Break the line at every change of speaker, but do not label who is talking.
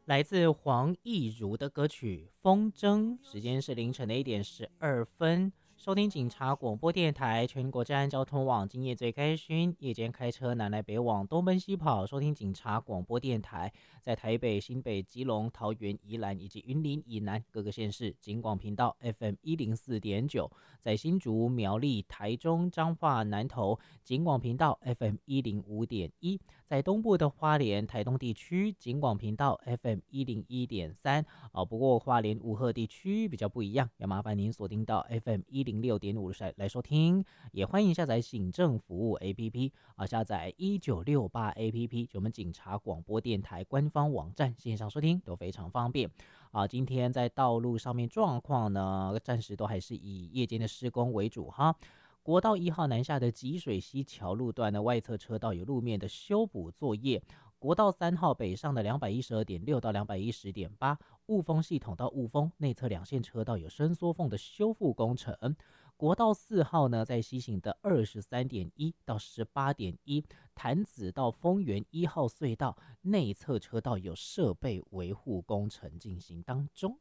来自黄义儒的歌曲《风筝》，时间是凌晨的1点12分。收听警察广播电台全国治安交通网，今夜最开勋，夜间开车南来北往，东奔西跑，收听警察广播电台，在台北、新北、基隆、桃园、宜兰以及云林以南各个县市，警广频道 FM104.9，在新竹、苗栗、台中、彰化、南投，警广频道 FM105.1。在东部的花莲、台东地区，警广频道 FM101.3。不过花莲五鹤地区比较不一样，要麻烦您锁定到 FM106.5来收听。也欢迎下载警政服务 APP 下载1968 APP，就我们警察广播电台官方网站，线上收听都非常方便。今天在道路上面状况呢，暂时都还是以夜间的施工为主哈。国道1号南下的吉水溪桥路段的外侧车道有路面的修补作业。国道3号北上的212.6到210.8雾峰系统到雾峰内侧两线车道有伸缩缝的修复工程。国道4号呢，在西行的23.1到18.1潭子到丰原1号隧道内侧车道有设备维护工程进行当中。